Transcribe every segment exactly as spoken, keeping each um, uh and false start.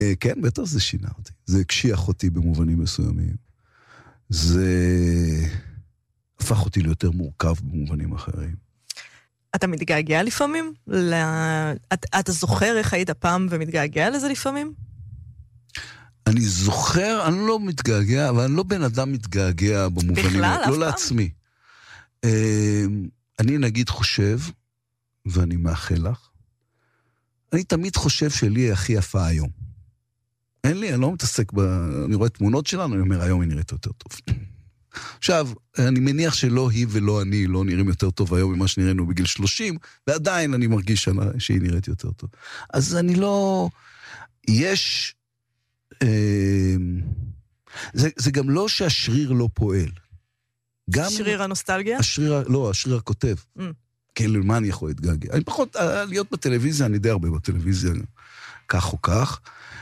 כן, בטח זה שינה אותי. זה הקשיח אותי במובנים מסוימים. זה הפך אותי ליותר מורכב במובנים אחרים. אתה מתגעגע לפעמים? אתה זוכר איך היית פעם ומתגעגע לזה לפעמים? אני זוכר, אני לא מתגעגע, אבל אני לא בן אדם מתגעגע במובנים, בכלל, לא לעצמי. אני נגיד חושב, ואני מאחל לך, אני תמיד חושב שלי הכי יפה היום. אין לי, אני לא מתעסק ב... אני רואה תמונות שלנו, אני אומר, היום היא נראית יותר טוב. עכשיו, אני מניח שלא היא ולא אני לא נראים יותר טוב היום ממה שנראינו בגיל שלושים, ועדיין אני מרגיש שהיא נראית יותר טוב. אז אני לא... יש... זה, זה גם לא שהשריר לא פועל. גם שריר הנוסטלגיה? השריר, לא, השריר הכותב. Mm. כאילו, מה אני יכול להתגעגע? אני פחות, להיות בטלוויזיה, אני די הרבה בטלוויזיה, כך או כך.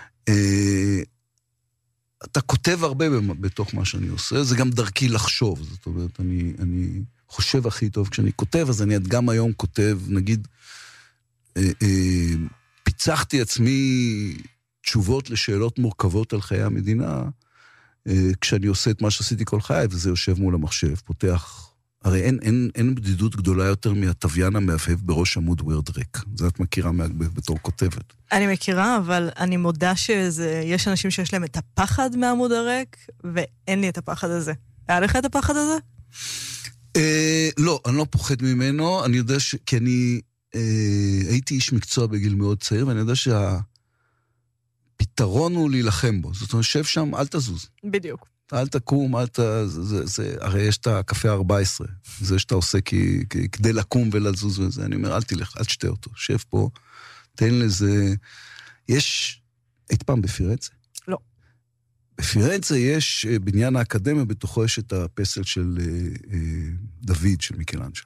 אתה כותב הרבה בתוך מה שאני עושה, זה גם דרכי לחשוב, זאת אומרת, אני, אני חושב הכי טוב כשאני כותב, אז אני גם היום כותב, נגיד, פיצחתי עצמי תשובות לשאלות מורכבות על חיי המדינה, כשאני עושה את מה שעשיתי כל חיי, וזה יושב מול המחשב, פותח, הרי אין, אין, אין בדידות גדולה יותר מהטוויין המהבהב בראש עמוד וורד ריק. זה את מכירה בתור כותבת. אני מכירה, אבל אני מודה שיש אנשים שיש להם את הפחד מהעמוד הריק, ואין לי את הפחד הזה. היה לך את הפחד הזה? אה, לא, אני לא פוחד ממנו, אני יודע ש... כי אני אה, הייתי איש מקצוע בגיל מאוד צעיר, ואני יודע שהפתרון הוא להילחם בו. זאת אומרת, שב שם, אל תזוז. בדיוק. אל תקום, אל ת... זה, זה, זה, הרי יש את הקפה ארבע עשרה, זה שאתה עושה כי, כי, כדי לקום ולזוז וזה, אני אומר, אל תלך, אל תשתה אותו, שב פה, תן לזה, יש, היית פעם בפירנצה? לא. בפירנצה יש בניין האקדמיה, בתוכו יש את הפסל של אה, אה, דוד, של מיקלאנג'לו.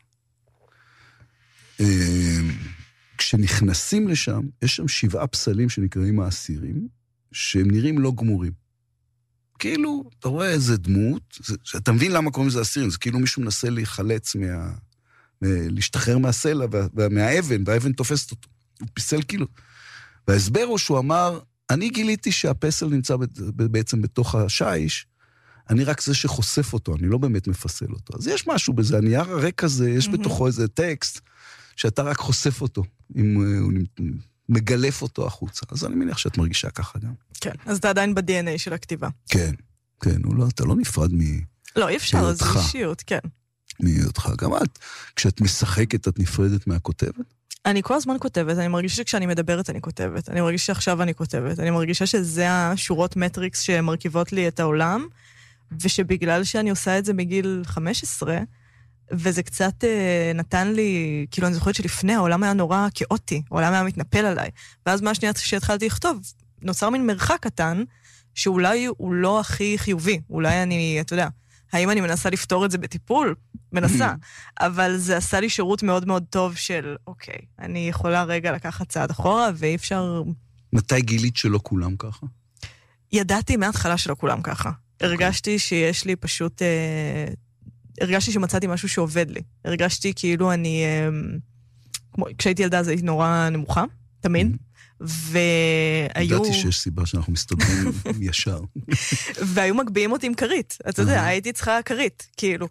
אה, כשנכנסים לשם, יש שם שבעה פסלים שנקראים האסירים, שהם נראים לא גמורים. כאילו, אתה רואה איזה דמות, זה, אתה מבין למה קוראים לזה אסירים, זה כאילו מישהו מנסה להיחלץ מה... להשתחרר מהסלע ומהאבן, והאבן תופסת אותו. הוא פיסל כאילו. וההסבר הוא שהוא אמר, אני גיליתי שהפסל נמצא בעצם בתוך השיש, אני רק זה שחושף אותו, אני לא באמת מפסל אותו. אז יש משהו בזה, הנייר הרק הזה, יש בתוכו איזה טקסט, שאתה רק חושף אותו, אם הוא מגלף אותו החוצה. אז אני מניח שאת מרגישה ככה גם. כן, אז אתה עדיין ב-די אן איי של הכתיבה. כן, כן, לא, אתה לא נפרד מ... לא, אי אפשר, זה אישיות, כן. מהיותך. גם את, כשאת משחקת, את נפרדת מהכותבת? אני כל הזמן כותבת, אני מרגישה שכשאני מדברת אני כותבת, אני מרגישה שעכשיו אני כותבת, אני מרגישה שזה השורות מטריקס שמרכיבות לי את העולם, ושבגלל שאני עושה את זה מגיל חמש עשרה, וזה קצת אה, נתן לי, כאילו אני זוכרת שלפני העולם היה נורא כאוטי, העולם היה מתנפל עליי, ואז מה השנייה שהתחלתי לכתוב, נוצר מין מרחק קטן, שאולי הוא לא הכי חיובי, אולי אני, אתה יודע, האם אני מנסה לפתור את זה בטיפול? מנסה. אבל זה עשה לי שירות מאוד מאוד טוב של, אוקיי, אני יכולה רגע לקחת צעד אחורה, ואי אפשר... מתי גילית שלא כולם ככה? ידעתי מההתחלה שלא כולם ככה. הרגשתי שיש לי פשוט... אה, הרגשתי שמצאתי משהו שעובד לי. הרגשתי כאילו אני... אה, כמו, כשהייתי ילדה זה הייתי נורא נמוכה, תמיד. והיו... ידעתי שיש סיבה שאנחנו מסתדרים ישר. והיו מגביעים אותי עם קרית. אתה יודע, הייתי צריכה קרית, כאילו.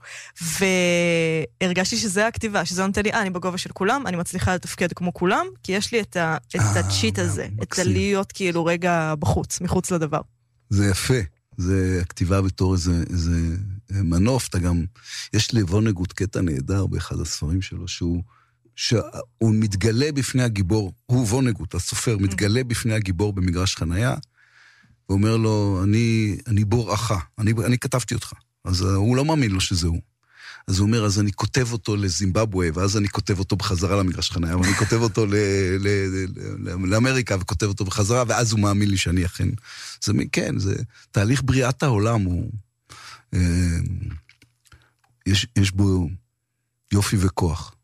והרגשתי שזה הכתיבה, שזה נותן לי, אה, אני בגובה של כולם, אני מצליחה לתפקד כמו כולם, כי יש לי את הצ'יט הזה, את הלהיות כאילו רגע בחוץ, מחוץ לדבר. זה יפה. זה הכתיבה בתור איזה, איזה מנוף. אתה גם... יש לבונגוט קטע נהדר באחד הספרים שלו, שהוא... שהוא מתגלה בפני הגיבור, הוא וונגוט, הסופר, מתגלה בפני הגיבור במגרש חנייה, ואומר לו, אני, אני בור אחא, אני, אני כתבתי אותך. אז הוא לא מאמין לו שזה הוא. אז הוא אומר, אז אני כותב אותו לזימבבואה, ואז אני כותב אותו בחזרה למגרש חנייה, ואני כותב אותו ל, ל, ל, ל, לאמריקה, וכותב אותו בחזרה, ואז הוא מאמין לי שאני אכן. זה, כן, זה תהליך בריאת העולם, הוא, אה, יש, יש בו יופי וכוח.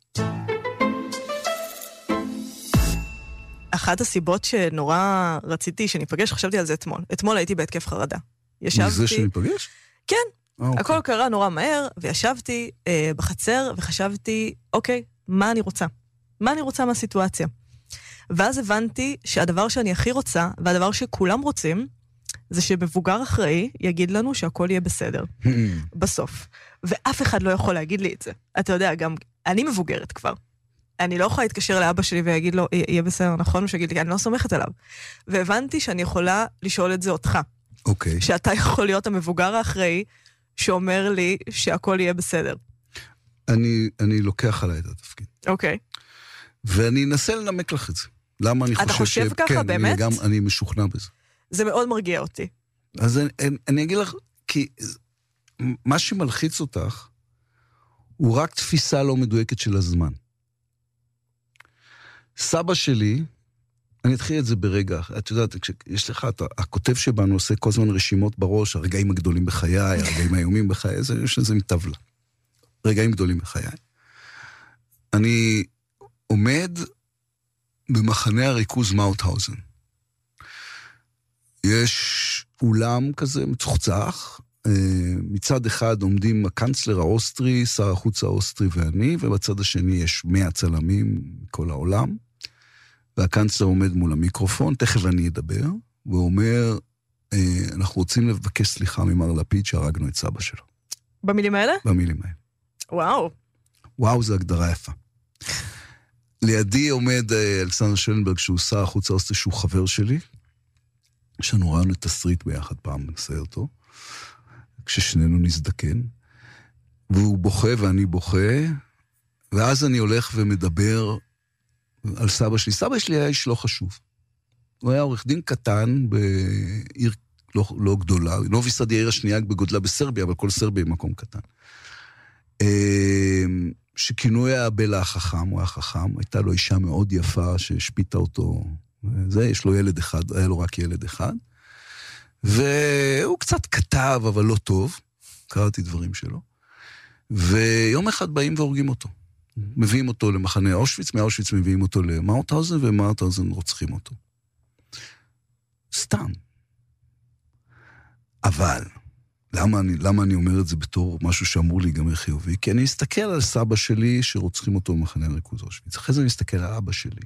אחת הסיבות שנורא רציתי שניפגש, חשבתי על זה אתמול. אתמול הייתי בהתקף חרדה. ישבתי... מזה שניפגש? כן. אה, אוקיי. הכל קרה נורא מהר, וישבתי אה, בחצר, וחשבתי, אוקיי, מה אני רוצה? מה אני רוצה מהסיטואציה? ואז הבנתי שהדבר שאני הכי רוצה, והדבר שכולם רוצים, זה שמבוגר אחראי יגיד לנו שהכל יהיה בסדר. בסוף. ואף אחד לא יכול להגיד לי את זה. אתה יודע, גם אני מבוגרת כבר. אני לא יכולה להתקשר לאבא שלי ויגיד לו, יהיה בסדר, נכון? הוא שיגיד לי, אני לא סומכת עליו. והבנתי שאני יכולה לשאול את זה אותך. אוקיי. שאתה יכול להיות המבוגר האחראי שאומר לי שהכל יהיה בסדר. אני, אני לוקח עליי את התפקיד. אוקיי. ואני אנסה לנמק לך את זה. למה אני חושב ש... אתה חושב ככה, כן, באמת? אני גם, אני משוכנע בזה. זה מאוד מרגיע אותי. אז אני, אני, אני אגיד לך, כי מה שמלחיץ אותך, הוא רק תפיסה לא מדויקת של הזמן. סבא שלי, אני אתחיל את זה ברגע, את יודעת, יש לך, אתה, הכותב שבנו עושה כל הזמן רשימות בראש, הרגעים הגדולים בחיי, הרגעים האיומים בחיי, זה, יש לזה מטבלה. רגעים גדולים בחיי. אני עומד במחנה הריכוז מאוטהאוזן. יש אולם כזה מצוחצח, מצד אחד עומדים הקנצלר האוסטרי, שר החוץ האוסטרי ואני, ובצד השני יש מאה צלמים מכל העולם, והקנצלר עומד מול המיקרופון, תכף אני אדבר, ואומר, אנחנו רוצים לבקש סליחה ממר לפיד שהרגנו את סבא שלו. במילים האלה? במילים האלה. וואו. וואו, זו הגדרה יפה. לידי עומד אלכסנדר שלנברג, שהוא שר החוץ האוסטרי, שהוא חבר שלי, יש לנו רעיון לתסריט ביחד פעם, נעשה אותו, כששנינו נזדקן, והוא בוכה ואני בוכה, ואז אני הולך ומדבר על סבא שלי. סבא שלי היה איש לא חשוב. הוא היה עורך דין קטן בעיר לא, לא גדולה, נובי סד היא העיר השנייה בגודלה בסרביה, אבל כל סרביה היא מקום קטן. שכינו היה הבלה החכם, הוא היה חכם, הייתה לו אישה מאוד יפה שהשפיטה אותו, זה, יש לו ילד אחד, היה לו רק ילד אחד, והוא קצת כתב, אבל לא טוב, קראתי דברים שלו, ויום אחד באים והורגים אותו, מביאים אותו למחנה אושוויץ, מאושוויץ מביאים אותו למאוטהאוזן, ומאוטהאוזן רוצחים אותו. סתם. אבל, למה אני, למה אני אומר את זה בתור משהו שאמור להיגמר חיובי? כי אני אסתכל על סבא שלי שרוצחים אותו במחנה הריכוז אושוויץ. אחרי זה אני אסתכל על אבא שלי,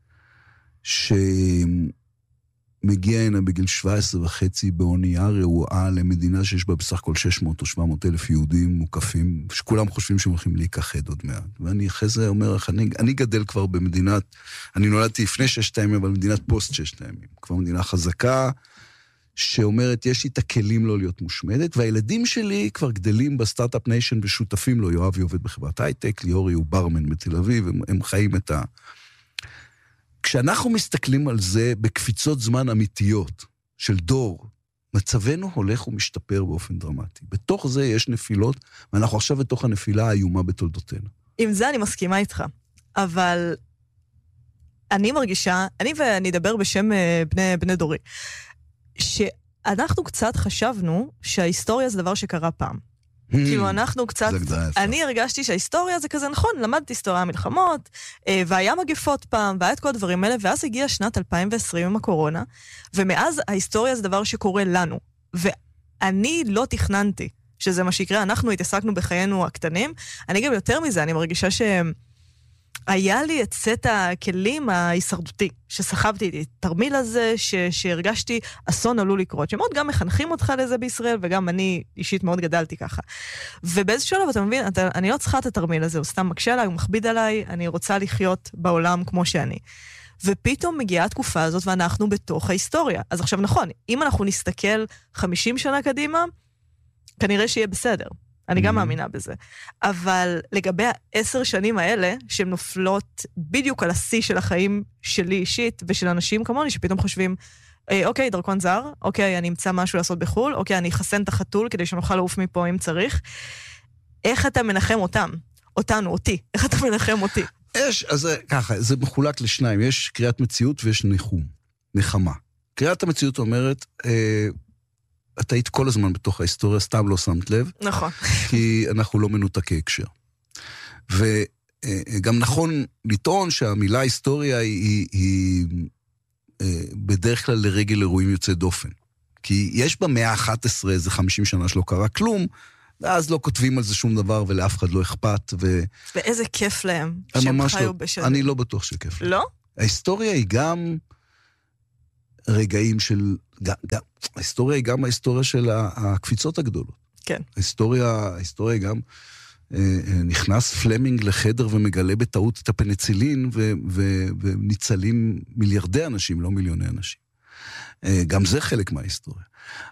שמגיע הנה בגיל שבע עשרה וחצי באונייה רעועה למדינה שיש בה בסך הכל שש מאות או שבע מאות אלף יהודים מוקפים, שכולם חושבים שהם הולכים להיכחד עוד מעט. ואני אחרי זה אומר, אני, אני גדל כבר במדינת, אני נולדתי לפני ששת הימים, אבל מדינת פוסט ששת הימים. כבר מדינה חזקה, שאומרת, יש לי את הכלים לא להיות מושמדת, והילדים שלי כבר גדלים בסטארט-אפ ניישן ושותפים לו, יואבי עובד בחברת הייטק, ליאורי הוא ברמן בתל אביב, הם, הם חיים את ה... כשאנחנו מסתכלים על זה בקפיצות זמן אמיתיות של דור, מצבנו הולך ומשתפר באופן דרמטי. בתוך זה יש נפילות, ואנחנו עכשיו בתוך הנפילה האיומה בתולדותינו. עם זה אני מסכימה איתך, אבל אני מרגישה, אני ואני אדבר בשם בני, בני דורי, שאנחנו קצת חשבנו שההיסטוריה זה דבר שקרה פעם. כאילו אנחנו קצת, אני הרגשתי שההיסטוריה זה כזה נכון, למדתי היסטוריה מלחמות, והיה מגפות פעם, והיה את כל הדברים האלה, ואז הגיעה שנת אלפיים ועשרים עם הקורונה, ומאז ההיסטוריה זה דבר שקורה לנו. ואני לא תכננתי שזה מה שיקרה, אנחנו התעסקנו בחיינו הקטנים, אני גם יותר מזה, אני מרגישה שהם, היה לי את סט הכלים ההישרדותי, שסחבתי את התרמיל הזה, ש- שהרגשתי אסון עלול לקרות, שמאוד גם מחנכים אותך לזה בישראל, וגם אני אישית מאוד גדלתי ככה. ובאיזשהו שלב, אתה מבין, אתה, אני לא צריכה את התרמיל הזה, הוא סתם מקשה עליי, הוא מכביד עליי, אני רוצה לחיות בעולם כמו שאני. ופתאום מגיעה התקופה הזאת, ואנחנו בתוך ההיסטוריה. אז עכשיו נכון, אם אנחנו נסתכל חמישים שנה קדימה, כנראה שיהיה בסדר. אני גם מאמינה בזה. אבל לגבי העשר שנים האלה, שהן נופלות בדיוק על השיא של החיים שלי אישית, ושל אנשים כמוני, שפתאום חושבים, אוקיי, דרכון זר, אוקיי, אני אמצא משהו לעשות בחול, אוקיי, אני אחסן את החתול, כדי שנוכל לעוף מפה אם צריך. איך אתה מנחם אותם? אותנו, אותי. איך אתה מנחם אותי? יש, אז ככה, זה מחולק לשניים. יש קריאת מציאות ויש ניחום, נחמה. קריאת המציאות אומרת, אה, אתה היית כל הזמן בתוך ההיסטוריה, סתם לא שמת לב. נכון. כי אנחנו לא מנותקי הקשר. וגם נכון לטעון שהמילה היסטוריה היא, היא, היא בדרך כלל לרגל אירועים יוצא דופן. כי יש במאה ה-אחת עשרה איזה חמישים שנה שלא קרה כלום, ואז לא כותבים על זה שום דבר ולאף אחד לא אכפת. ו... ואיזה כיף להם שהם חיו לא, בשנים. אני לא בטוח שכיף להם. לא? ההיסטוריה היא גם רגעים של, גם, גם, ההיסטוריה היא גם ההיסטוריה של הקפיצות הגדולות. כן. ההיסטוריה, ההיסטוריה גם, נכנס פלמינג לחדר ומגלה בטעות את הפניצילין, ו, ו, וניצלים מיליארדי אנשים, לא מיליוני אנשים. גם זה חלק מההיסטוריה.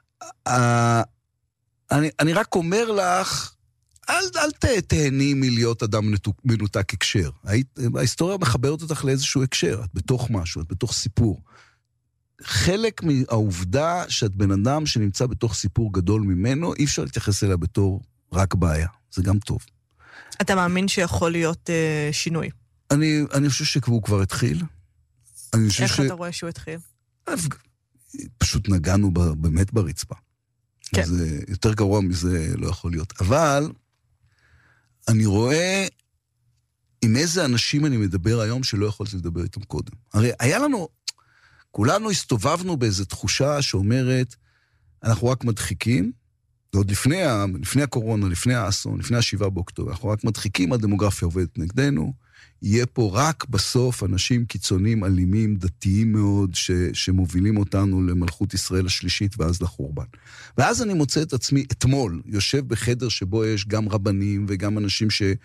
אני, אני רק אומר לך, אל, אל תהני מלהיות אדם מנותק הקשר. ההיסטוריה מחברת אותך לאיזשהו הקשר, את בתוך משהו, את בתוך סיפור. חלק מהעובדה שאת בן אדם שנמצא בתוך סיפור גדול ממנו, אי אפשר להתייחס אליה בתור רק בעיה. זה גם טוב. אתה מאמין שיכול להיות uh, שינוי? אני, אני חושב שהוא כבר התחיל. איך ש... אתה רואה שהוא התחיל? פשוט נגענו באמת ברצפה. כן. זה יותר גרוע מזה לא יכול להיות. אבל אני רואה עם איזה אנשים אני מדבר היום שלא יכולתי לדבר איתם קודם. הרי היה לנו, כולנו הסתובבנו באיזו תחושה שאומרת, אנחנו רק מדחיקים, ועוד לפני, לפני הקורונה, לפני האסון, לפני השבעה באוקטובר, אנחנו רק מדחיקים, הדמוגרפיה עובדת נגדנו, יהיה פה רק בסוף אנשים קיצוניים, אלימים, דתיים מאוד, ש, שמובילים אותנו למלכות ישראל השלישית ואז לחורבן. ואז אני מוצא את עצמי אתמול, יושב בחדר שבו יש גם רבנים וגם אנשים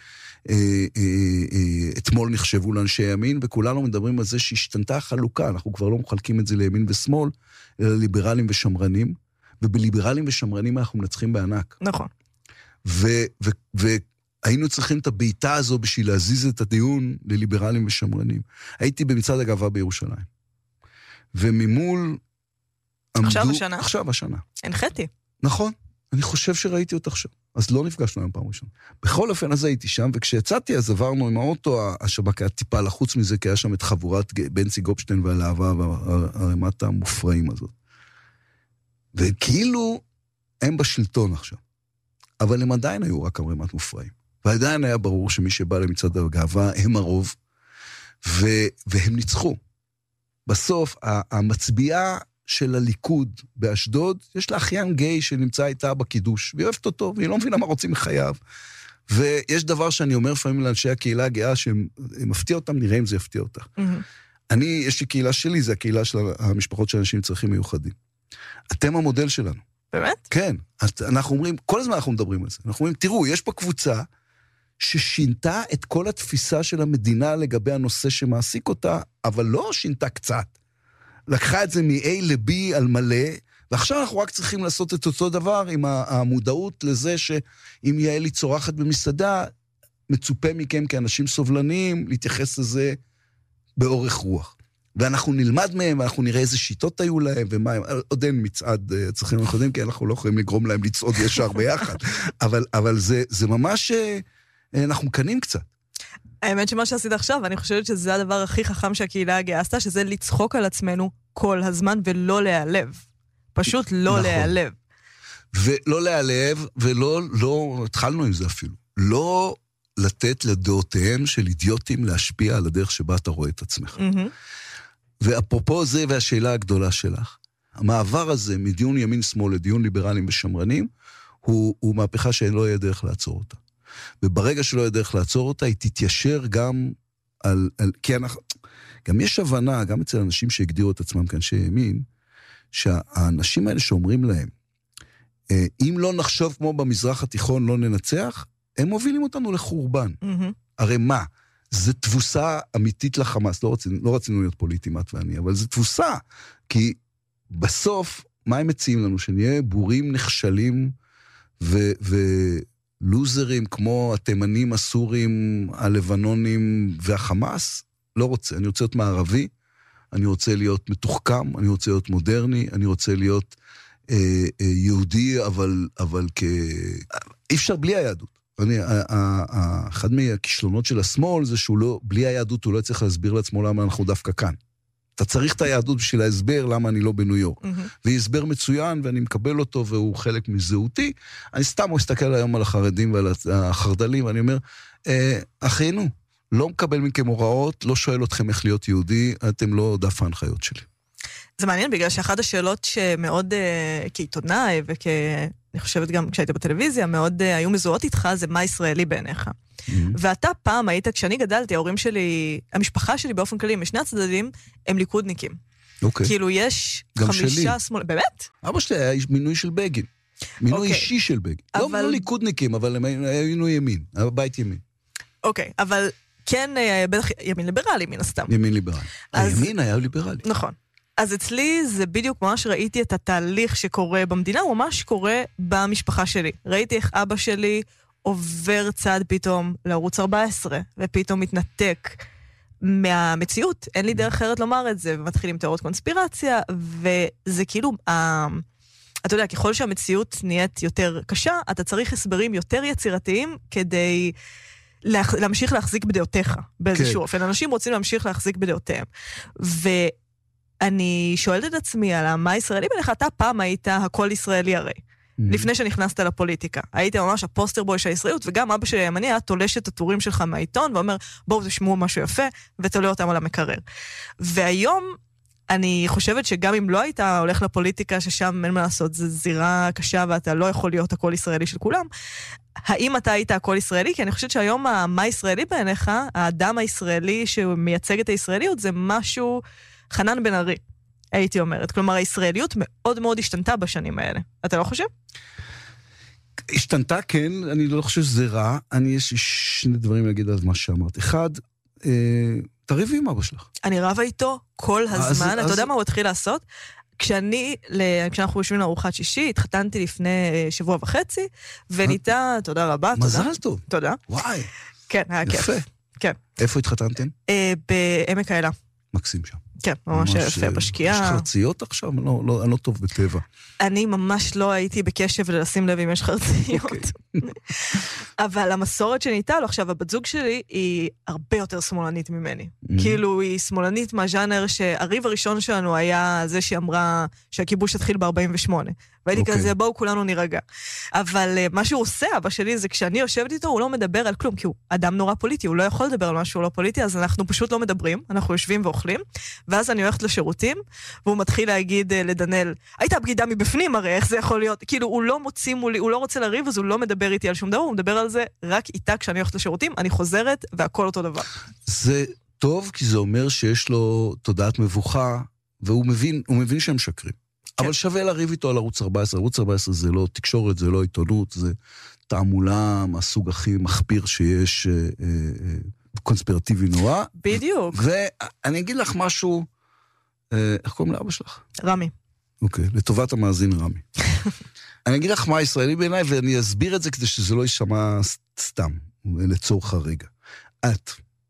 שאתמול נחשבו לאנשי ימין, וכולנו מדברים על זה שהשתנתה החלוקה, אנחנו כבר לא מחלקים את זה לימין ושמאל, אלא ליברלים ושמרנים, ובליברלים ושמרנים אנחנו מנצחים בענק. נכון. ו... ו, ו היינו צריכים את הביתה הזו בשביל להזיז את הדיון לליברלים ושמרנים. הייתי במצעד הגאווה בירושלים. וממול עמדו... עכשיו השנה? עכשיו השנה. הנחיתי. נכון. אני חושב שראיתי אותה עכשיו. אז לא נפגשנו היום פעם ראשונה. בכל אופן אז הייתי שם, וכשיצאתי אז עברנו עם האוטו, השב"כ היה טיפה לחוץ מזה, כי היה שם את חבורת בנצי גופשטיין והלהבה והרמת המופרעים הזאת. וכאילו הם בשלטון עכשיו. אבל הם עדיין היו רק הרמת מופרעים. ועדיין היה ברור שמי שבא למצעד הגאווה הם הרוב, ו- והם ניצחו. בסוף, המצביעה של הליכוד באשדוד, יש לה אחיין גיי שנמצא איתה בקידוש, והיא אוהבת אותו, והיא לא מבינה מה רוצים מחייו. ויש דבר שאני אומר לפעמים לאנשי הקהילה הגאה, שמפתיע אותם, נראה אם זה יפתיע אותך. Mm-hmm. אני, יש לי קהילה שלי, זה הקהילה של המשפחות של אנשים צרכים מיוחדים. אתם המודל שלנו. באמת? כן. אנחנו אומרים, כל הזמן אנחנו מדברים על זה. אנחנו אומרים, תראו, יש פה קבוצה, ששינתה את כל התפיסה של המדינה לגבי הנושא שמעסיק אותה, אבל לא שינתה קצת. לקחה את זה מ-A ל-B על מלא, ועכשיו אנחנו רק צריכים לעשות את אותו דבר עם המודעות לזה שאם יעלי צורחת במסעדה, מצופה מכם כאנשים סובלניים להתייחס לזה באורך רוח. ואנחנו נלמד מהם, ואנחנו נראה איזה שיטות היו להם, ומה הם, עוד אין מצעד צריכים לחודים, כי אנחנו לא יכולים לגרום להם לצעוד ישר ביחד. אבל, אבל זה, זה ממש... אנחנו מקנים קצת. האמת שמה שעשית עכשיו, אני חושבת שזה הדבר הכי חכם שהקהילה הגאה עשתה, שזה לצחוק על עצמנו כל הזמן ולא להיעלב. פשוט לא נכון. להיעלב. ולא להיעלב, ולא, לא, התחלנו עם זה אפילו. לא לתת לדעותיהם של אידיוטים להשפיע על הדרך שבה אתה רואה את עצמך. Mm-hmm. ואפרופו זה והשאלה הגדולה שלך, המעבר הזה מדיון ימין-שמאל לדיון ליברלים ושמרנים, הוא, הוא מהפכה שאין לא יהיה דרך לעצור אותה. וברגע שלא יהיה דרך לעצור אותה, היא תתיישר גם על... על כי אנחנו... גם יש הבנה, גם אצל אנשים שהגדירו את עצמם כאנשי ימין, שהאנשים האלה שאומרים להם, אם לא נחשוב כמו במזרח התיכון לא ננצח, הם מובילים אותנו לחורבן. Mm-hmm. הרי מה? זה תבוסה אמיתית לחמאס. לא רצינו, לא רצינו להיות פוליטים, את ואני, אבל זה תבוסה. כי בסוף, מה הם מציעים לנו? שנהיה בורים נכשלים ו... ו לוזרים כמו התימנים, הסורים, הלבנונים והחמאס, לא רוצה. אני רוצה להיות מערבי, אני רוצה להיות מתוחכם, אני רוצה להיות מודרני, אני רוצה להיות אה, אה, יהודי, אבל, אבל כ... אי אפשר בלי היהדות. אני, ה, ה, ה, אחד מהכישלונות של השמאל זה שהוא לא, בלי היהדות הוא לא צריך להסביר לעצמו למה אנחנו דווקא כאן. אתה צריך את היהדות בשביל להסבר למה אני לא בניו יורק. Mm-hmm. והיא הסבר מצוין, ואני מקבל אותו, והוא חלק מזהותי. אני סתם מסתכל היום על החרדים ועל החרדלים, ואני אומר, אה, אחינו, לא מקבל מכם הוראות, לא שואל אתכם איך להיות יהודי, אתם לא דף ההנחיות שלי. זה מעניין, בגלל שאחת השאלות שמאוד, כעיתונאי אני חושבת גם כשהיית בטלוויזיה, מאוד uh, היו מזוהות איתך, זה מה ישראלי בעיניך. Mm-hmm. ואתה פעם היית, כשאני גדלתי, ההורים שלי, המשפחה שלי באופן כללי, משני הצדדים, הם ליכודניקים. אוקיי. Okay. כאילו יש חמישה שמאל... באמת? אבא שלי היה מינוי של בגין. מינוי okay. אישי של בגין. אבל... לא, לא ליכודניקים, אבל הם היו ימין. הבית ימין. אוקיי, okay, אבל כן, בטח ימין ליברלי מן הסתם. ימין ליברלי. אז... הימין היה ליברלי. נכון. אז אצלי זה בדיוק ממש ראיתי את התהליך שקורה במדינה, הוא ממש קורה במשפחה שלי. ראיתי איך אבא שלי עובר צעד פתאום לערוץ ארבע עשרה, ופתאום מתנתק מהמציאות. אין לי דרך אחרת לומר את זה, ומתחילים תיאוריות קונספירציה, וזה כאילו, אה, אתה יודע, ככל שהמציאות נהיית יותר קשה, אתה צריך הסברים יותר יצירתיים כדי לה, להמשיך להחזיק בדעותיך, באיזשהו אופן. אנשים רוצים להמשיך להחזיק בדעותיהם. ו... אני שואלת את עצמי על מה ישראלי בלך, אתה פעם היית הכל ישראלי הרי, mm-hmm. לפני שנכנסת לפוליטיקה. היית ממש הפוסטר בוי של הישראליות, וגם אבא שלי הימני היה תולש את הטורים שלך מהעיתון, ואומר, בואו תשמעו משהו יפה, ותולה אותם על המקרר. והיום, אני חושבת שגם אם לא היית הולך לפוליטיקה, ששם אין מה לעשות, זו זירה קשה, ואתה לא יכול להיות הכל ישראלי של כולם, האם אתה היית הכל ישראלי? כי אני חושבת שהיום מה ישראלי בעיניך, האדם הישראלי שמייצג את הישראליות, זה משהו חנן בן ארי, הייתי אומרת. כלומר, הישראליות מאוד מאוד השתנתה בשנים האלה. אתה לא חושב? השתנתה, כן. אני לא חושב שזה רע. אני, יש שני דברים להגיד על מה שאמרת. אחד, אה, תריבי עם אבא שלך. אני רבה איתו כל הזמן. אז, אתה אז... יודע מה הוא התחיל לעשות? כשאני, כשאנחנו יושבים לארוחת שישי, התחתנתי לפני שבוע וחצי, וניתה, תודה רבה, תודה. מזל טוב. תודה. וואי. כן, היה כיף. יפה. כן. איפה התחתנתם? אה, בעמק האלה. מקסים שם. כן, ממש יפה בשקיעה. יש חרציות עכשיו? לא, לא, אני לא טוב בטבע. אני ממש לא הייתי בקשב לשים לב אם יש חרציות. אבל המסורת שניתה לו, עכשיו, הבת זוג שלי היא הרבה יותר שמאלנית ממני. כאילו, היא שמאלנית מהז'אנר שהריב הראשון שלנו היה זה שאמרה שהכיבוש התחיל ב-ארבעים ושמונה. והייתי כזה, בואו כולנו נירגע. אבל מה שהוא עושה, אבא שלי, זה כשאני יושבת איתו, הוא לא מדבר על כלום, כי הוא אדם נורא פוליטי, הוא לא יכול לדבר על משהו לא פוליטי, אז אנחנו פשוט לא מדברים, אנחנו יושבים ואוכלים, ואז אני הולכת לשירותים, והוא מתחיל להגיד לדנאל, הייתה בגידה מבפנים הרי, איך זה יכול להיות? כאילו, הוא לא מוציא מולי, הוא לא רוצה לריב, אז הוא לא מדבר איתי על שום דבר, הוא מדבר על זה רק איתה כשאני הולכת לשירותים, אני חוזרת, והכל אותו דבר. זה טוב, כי זה אומר שיש לו תודעת מבוכה, והוא מבין, הוא מבין שהם שקרים. אבל שווה לריב איתו על ערוץ ארבע עשרה. ערוץ ארבע עשרה זה לא תקשורת, זה לא עיתונות, זה תעמולה מהסוג הכי מחפיר שיש, אה, אה, קונספירטיבי נורא. בדיוק. ואני אגיד לך משהו, אה, איך קוראים לאבא שלך? רמי. אוקיי, לטובת המאזין רמי. אני אגיד לך מה ישראלי בעיניי, ואני אסביר את זה כדי שזה לא יישמע סתם, לצורך הרגע. את.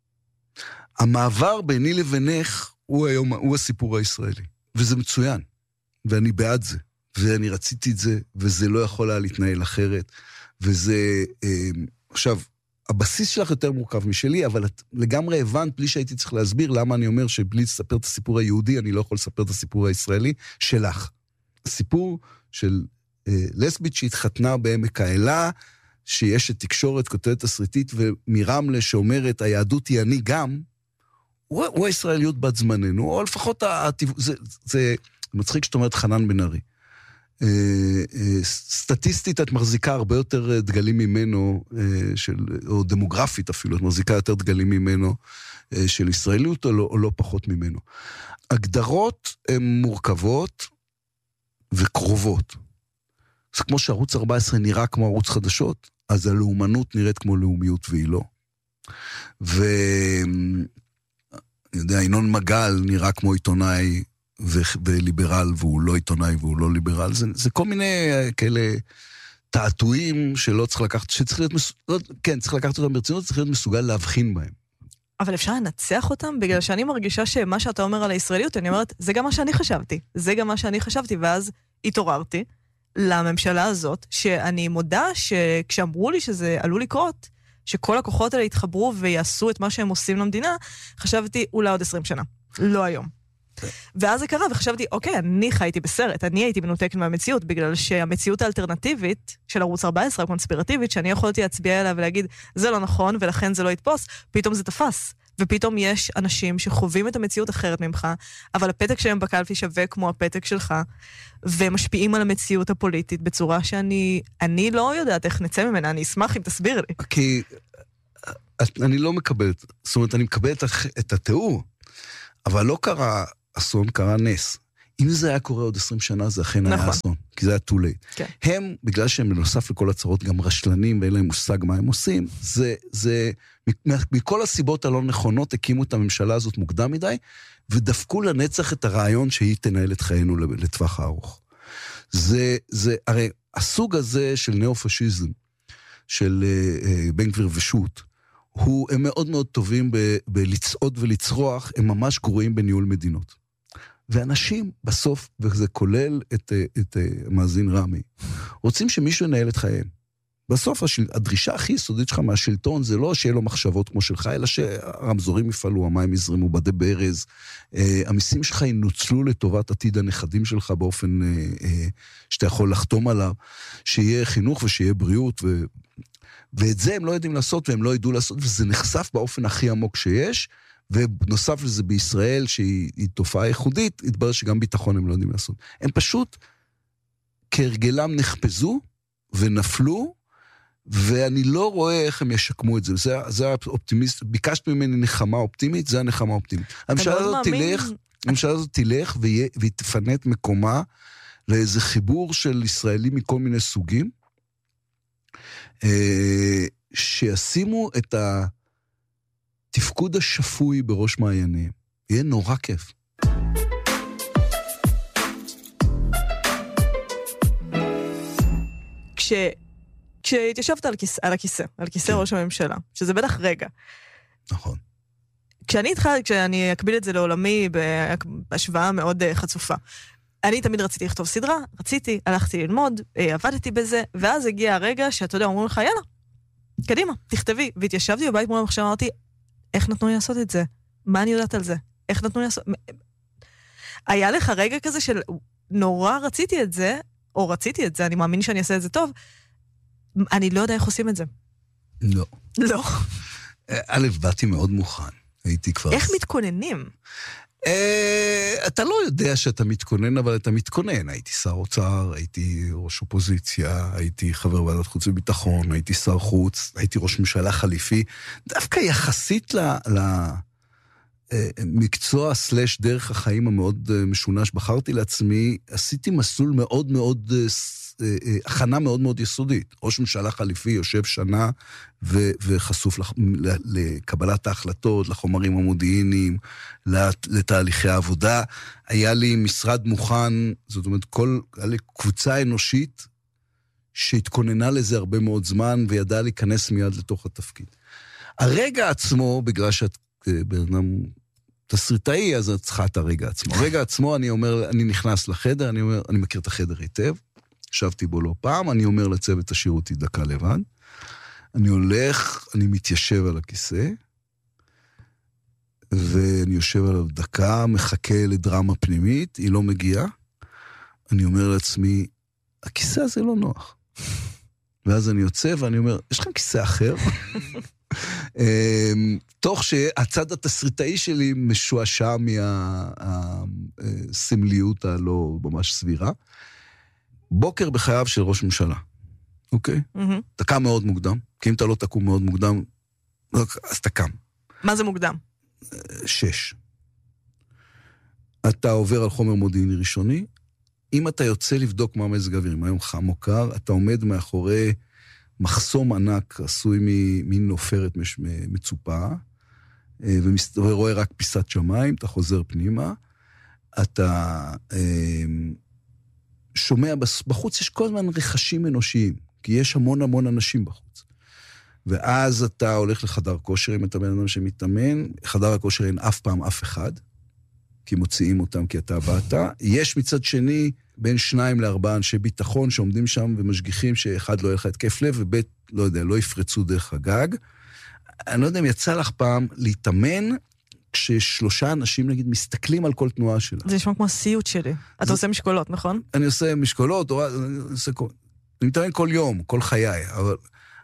המעבר ביני לבינך הוא היום, הוא הסיפור הישראלי. וזה מצוין. ואני בעד זה, ואני רציתי את זה, וזה לא יכול היה להתנהל אחרת, וזה, אה, עכשיו, הבסיס שלך יותר מורכב משלי, אבל את לגמרי הבנת, בלי שהייתי צריך להסביר, למה אני אומר שבלי לספר את הסיפור היהודי, אני לא יכול לספר את הסיפור הישראלי שלך. הסיפור של אה, לסבית שהתחתנה בעמק האלה, שיש את תקשורת, כותבת תסריטית, ומרמלה שאומרת, היהדות היא אני גם, הוא, הוא הישראליות בת זמננו, או לפחות, זה, זה, מצחיק שאת אומרת חנן בן ארי. סטטיסטית את מחזיקה הרבה יותר דגלים ממנו, או דמוגרפית אפילו, את מחזיקה יותר דגלים ממנו, של ישראליות או לא, או לא פחות ממנו. הגדרות הן מורכבות וקרובות. זה כמו שערוץ ארבע עשרה נראה כמו ערוץ חדשות, אז הלאומנות נראית כמו לאומיות והיא לא. ואני יודע, ינון מגל נראה כמו עיתונאי, וליברל, והוא לא עיתונאי, והוא לא ליברל, זה, זה כל מיני כאלה תעתועים שלא צריך לקחת, שצריך להיות, מס... לא, כן, צריך לקחת אותם ברצינות, צריך להיות מסוגל להבחין בהם. אבל אפשר לנצח אותם, בגלל שאני מרגישה שמה שאתה אומר על הישראליות, אני אומרת, זה גם מה שאני חשבתי, זה גם מה שאני חשבתי, ואז התעוררתי לממשלה הזאת, שאני מודה שכשאמרו לי שזה עלול לקרות, שכל הכוחות האלה יתחברו ויעשו את מה שהם עושים למדינה, חשבתי אולי עוד עשרים שנה, לא היום. ואז זה קרה, וחשבתי, אוקיי, אני חייתי בסרט, אני הייתי מנותקת מהמציאות, בגלל שהמציאות האלטרנטיבית של ערוץ ארבע עשרה, הקונספירטיבית, שאני יכולתי להצביע אליה ולהגיד, זה לא נכון, ולכן זה לא יתפוס, פתאום זה תפס. ופתאום יש אנשים שחווים את המציאות אחרת ממך, אבל הפתק שלהם בקלפי שווה כמו הפתק שלך, ומשפיעים על המציאות הפוליטית בצורה שאני אני לא יודעת איך נצא ממנה, אני אשמח אם תסביר לי. כי אני לא מקבל, זאת אומרת, אני מקבל את התיאור, אבל לא קרה אסון, קרה נס. אם זה היה קורה עוד עשרים שנה, זה אכן נכון. היה אסון, כי זה היה too late. כן. הם, בגלל שהם בנוסף לכל הצרות גם רשלנים, ואין להם מושג מה הם עושים, זה, זה, מכל הסיבות הלא נכונות, הקימו את הממשלה הזאת מוקדם מדי, ודפקו לנצח את הרעיון שהיא תנהל את חיינו לטווח הארוך. זה, זה, הרי הסוג הזה של נאו-פשיזם, של uh, בן גביר ושות, הוא, הם מאוד מאוד טובים ב, בלצעוד ולצרוח, הם ממש גרועים בניהול מדינות. ואנשים בסוף, וזה כולל את, את מאזין רמי, רוצים שמישהו ינהל את חייהם. בסוף השל... הדרישה הכי יסודית שלך מהשלטון, זה לא שיהיה לו מחשבות כמו שלך, אלא שהרמזורים יפעלו, המים יזרמו, בדי ברז, אה, המיסים שלך ינוצלו לטובת עתיד הנכדים שלך באופן אה, אה, שאתה יכול לחתום עליו, שיהיה חינוך ושיהיה בריאות, ו... ואת זה הם לא יודעים לעשות, והם לא ידעו לעשות, וזה נחשף באופן הכי עמוק שיש, ונוסף לזה בישראל, שהיא תופעה ייחודית, התברר שגם ביטחון הם לא יודעים לעשות. הם פשוט, כהרגלם נחפזו, ונפלו, ואני לא רואה איך הם ישקמו את זה. זה, זה האופטימיסט, ביקשת ממני נחמה אופטימית, זה הנחמה אופטימית. הממשלה הזאת תלך, הממשלה הזאת תלך, והיא תפנה את מקומה, לאיזה חיבור של ישראלים מכל מיני סוגים, שישימו את ה... תפקוד השפוי בראש מעייניהם. יהיה נורא כיף. כש... כשהתיישבת על כיסא, על הכיסא, על כיסא ראש הממשלה, שזה בטח רגע. נכון. כשאני התחלתי, כשאני אקביל את זה לעולמי בהשוואה מאוד חצופה, אני תמיד רציתי לכתוב סדרה, רציתי, הלכתי ללמוד, עבדתי בזה, ואז הגיע הרגע שאתה יודע, אומרים לך, יאללה, קדימה, תכתבי. והתיישבתי בבית מול המחשב, אמרתי, איך נתנו לי לעשות את זה? מה אני יודעת על זה? איך נתנו לי לעשות? היה לך רגע כזה של נורא רציתי את זה, או רציתי את זה, אני מאמין שאני אעשה את זה טוב, אני לא יודע איך עושים את זה. לא. לא. א', באתי מאוד מוכן. הייתי כבר... איך מתכוננים? אתה לא יודע שאתה מתכונן, אבל אתה מתכונן. הייתי שר אוצר, הייתי ראש אופוזיציה, הייתי חבר ועדת חוץ וביטחון, הייתי שר חוץ, הייתי ראש ממשלה חליפי. דווקא יחסית למקצוע סלש דרך החיים המאוד משונה שבחרתי לעצמי, עשיתי מסלול מאוד מאוד, הכנה מאוד מאוד יסודית. ראש ממשלה חליפי יושב שנה ו- וחשוף לח- לקבלת ההחלטות, לחומרים המודיעיניים, לת- לתהליכי העבודה. היה לי משרד מוכן, זאת אומרת, כל, היה לי קבוצה אנושית שהתכוננה לזה הרבה מאוד זמן, וידעה להיכנס מיד לתוך התפקיד. הרגע עצמו, בגלל שאת בנאדם תסריטאי, אז את צריכה את הרגע עצמו. הרגע עצמו, אני אומר, אני נכנס לחדר, אני אומר, אני מכיר את החדר היטב, ישבתי בו לא פעם, אני אומר לצוות תשאירו אותי דקה לבד, אני הולך, אני מתיישב על הכיסא, ואני יושב עליו דקה, מחכה לדרמה פנימית, היא לא מגיעה, אני אומר לעצמי, הכיסא הזה לא נוח. ואז אני יוצא ואני אומר, יש לכם כיסא אחר? תוך שהצד התסריטאי שלי משועשע מהסמליות הלא ממש סבירה. בוקר בחייו של ראש ממשלה, אוקיי? אתה קם מאוד מוקדם, כי אם אתה לא תקום מאוד מוקדם, אז אתה קם. מה זה מוקדם? שש. אתה עובר על חומר מודיעיני ראשוני, אם אתה יוצא לבדוק מה מזג האוויר, אם היום חם או קר, אתה עומד מאחורי מחסום ענק, עשוי ממין עופרת מצופה, ורואה רק פיסת שמיים, אתה חוזר פנימה, אתה שומע, בחוץ יש כל הזמן רכשים אנושיים, כי יש המון המון אנשים בחוץ. ואז אתה הולך לחדר כושר, אם אתה בן אדם שמתאמן, חדר הכושר אין אף פעם אף אחד, כי מוציאים אותם כי אתה באת. יש מצד שני בין שניים לארבעה אנשי ביטחון שעומדים שם ומשגיחים שאחד לא יהיה לך התקף לב, ובית, לא יודע, לא יפרצו דרך הגג. אני לא יודע אם יצא לך פעם להתאמן, כששלושה אנשים, נגיד, מסתכלים על כל תנועה שלה. זה נשמע כמו הסיוט שלי. אתה עושה משקולות, נכון? אני עושה משקולות, אני מתאמן כל יום, כל חיי, אבל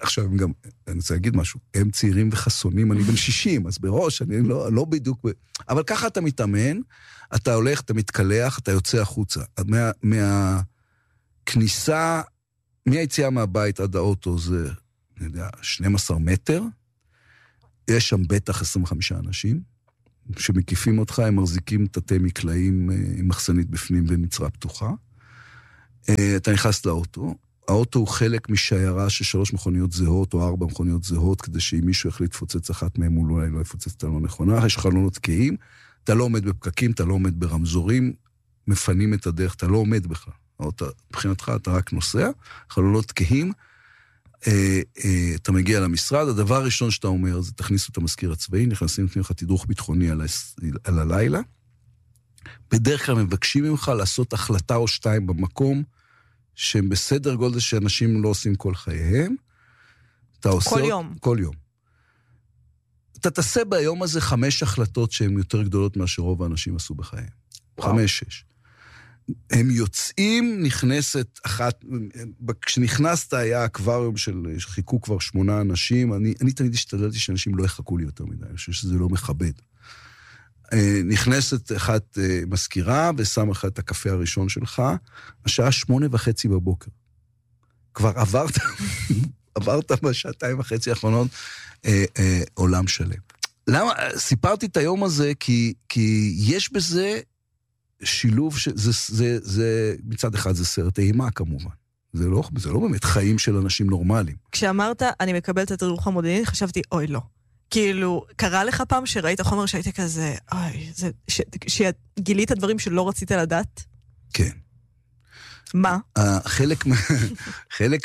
עכשיו, הם גם, אני רוצה להגיד משהו, הם צעירים וחסונים, אני בן שישים, אז בראש, אני לא, לא בדיוק... אבל ככה אתה מתאמן, אתה הולך, אתה מתקלח, אתה יוצא החוצה. מה, מהכניסה, מהיציאה מהבית עד האוטו, זה, אני יודע, שנים עשר מטר, יש שם בטח עשרים וחמישה אנשים, שמקיפים אותך, הם מחזיקים תתי מקלעים עם מחסנית בפנים ומצרה פתוחה. אתה נכנס לאוטו, האוטו הוא חלק משיירה של שלוש מכוניות זהות או ארבע מכוניות זהות, כדי שאם מישהו החליט לפוצץ אחת מהם, הוא אולי לא יפוצץ את הלא נכונה, יש חלונות תקעים, אתה לא עומד בפקקים, אתה לא עומד ברמזורים, מפנים את הדרך, אתה לא עומד בכלל. האוטו, מבחינתך אתה רק נוסע, חלונות תקעים, אתה מגיע למשרד, הדבר הראשון שאתה אומר, זה תכניסו את המזכיר הצבאי, נכנסים לך תדרוך ביטחוני על, על הלילה, בדרך כלל מבקשים ממך לעשות החלטה או שתיים במקום, שהם בסדר גודל שאנשים לא עושים כל חייהם, אתה עושה... כל יום. כל יום. אתה תעשה ביום הזה חמש החלטות שהן יותר גדולות מאשר רוב האנשים עשו בחייהם. חמש, שש. הם יוצאים, נכנסת אחת, כשנכנסת היה אקווריום של חיכו כבר שמונה אנשים, אני, אני תמיד השתדלתי שאנשים לא יחכו לי יותר מדי, אני חושב שזה לא מכבד. נכנסת אחת מזכירה, ושם לך את הקפה הראשון שלך, השעה שמונה וחצי בבוקר. כבר עברת, עברת בשעתיים וחצי האחרונות, אה, אה, עולם שלם. למה? סיפרתי את היום הזה, כי, כי יש בזה שילוב, שזה, זה, זה, מצד אחד זה סרט אימה כמובן. זה לא, זה לא באמת חיים של אנשים נורמליים. כשאמרת, אני מקבלת את התדרוך המודיעיני, חשבתי, אוי, לא. כאילו, קרה לך פעם שראית חומר שהיית כזה, אוי, זה, ש, שגילית דברים שלא רצית לדעת? כן. מה? חלק מה... חלק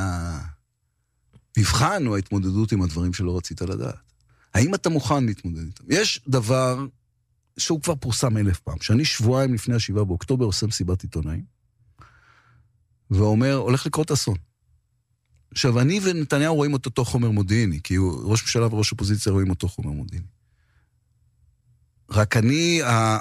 מהמבחן או ההתמודדות עם הדברים שלא רצית לדעת. האם אתה מוכן להתמודד איתם? יש דבר שהוא כבר פורסם אלף פעם, שאני שבועיים לפני השבעה באוקטובר עושה מסיבת עיתונאים, ואומר, הולך לקרות אסון. עכשיו, אני ונתניהו רואים את אותו חומר מודיעיני, כי ראש ממשלה וראש אופוזיציה רואים אותו חומר מודיעיני. רק אני,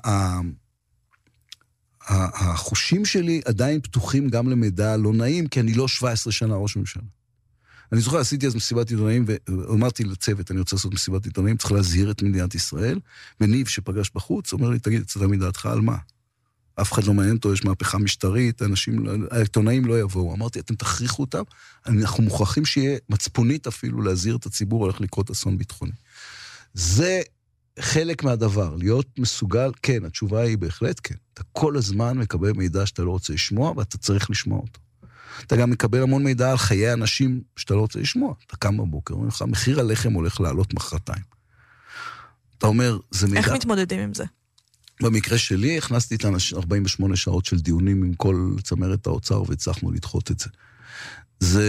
החושים שלי עדיין פתוחים גם למידע לא נעים, כי אני לא שבע עשרה שנה ראש ממשלה. אני זוכר, עשיתי אז מסיבת עיתונאים, ואמרתי לצוות, אני רוצה לעשות מסיבת עיתונאים, צריך להזהיר את מדינת ישראל, וניב שפגש בחוץ, אומר לי, תגיד, צדה מדעתך על מה? אף אחד לא מעניין אותו, יש מהפכה משטרית, אנשים, העיתונאים לא יבואו. אמרתי, אתם תכריחו אותם, אנחנו מוכרחים שיהיה מצפונית אפילו להזהיר את הציבור, הולך לקרות אסון ביטחוני. זה חלק מהדבר, להיות מסוגל, כן, התשובה היא בהחלט כן. אתה כל הזמן מקבל מידע שאתה לא רוצה לשמוע, ואתה צריך לשמוע אותו. אתה גם מקבל המון מידע על חיי אנשים שאתה לא רוצה לשמוע. אתה קם בבוקר, אומר לך, מחיר הלחם הולך לעלות מחרתיים. אתה אומר, זה מידע... איך מתמודדים עם זה? במקרה שלי, הכנסתי את ארבעים ושמונה שעות של דיונים עם כל צמרת האוצר, והצלחנו לדחות את זה. זה...